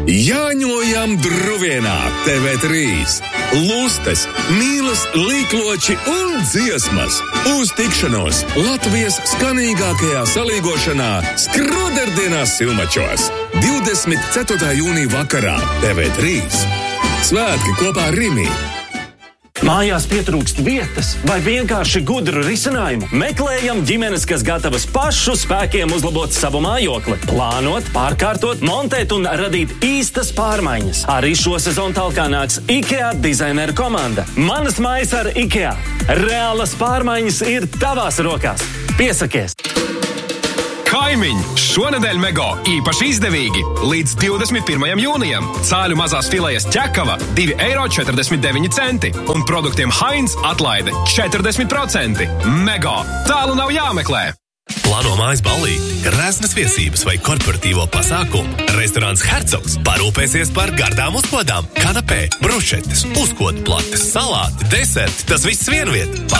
Jāņojam Druvienā TV3. Lustes, mīlas, līkloči un dziesmas. Uz tikšanos Latvijas skanīgākajā salīgošanā Skroderdienās Silmačos. 24. jūnija vakarā TV3. Svētki kopā ar Rimi. Mājās pietrūkst vietas vai vienkārši gudru risinājumu? Meklējam ģimenes, kas gatavas pašu spēkiem uzlabot savu mājokli, plānot, pārkārtot, montēt un radīt īstas pārmaiņas. Arī šo sezonu talkā nāks IKEA dizaineru komanda. Manas mājas ar IKEA. Reālas pārmaiņas ir tavās rokās. Piesakies! Kaimiņi! Šonedēļ Mego īpaši izdevīgi. Līdz 21. jūnijam cāļu mazās filejas ķekava 2,49 € un produktiem Heinz atlaide 40%. Mego! Tālu nav jāmeklē! Plāno mājas ballīti, reznas viesības vai korporatīvo pasākumu? Restorāns Hercogs parūpēsies par gardām uzkodām, kanapē, brušetes, uzkodu plates, salāti, deserti, tas viss vienviet.